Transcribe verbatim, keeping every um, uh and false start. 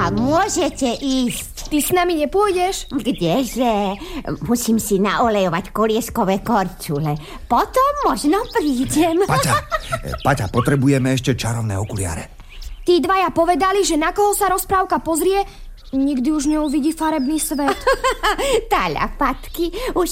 A môžete ísť. Ty s nami nepôjdeš? Kdeže? Musím si naolejovať kolieskové korčule. Potom možno prídem. Paťa, Paťa, potrebujeme ešte čarovné okuliare. Tí dvaja povedali, že na koho sa rozprávka pozrie, nikdy už neuvidí farebný svet. Taľa, Patky, už